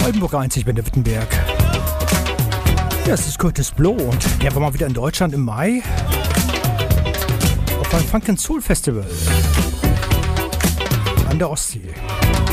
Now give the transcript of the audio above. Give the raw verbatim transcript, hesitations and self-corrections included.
Oldenburg einzig bei der Wittenberg. Ja, es ist Curtis Blow und der war mal wieder in Deutschland im Mai auf einem Funk and Soul Festival an der Ostsee.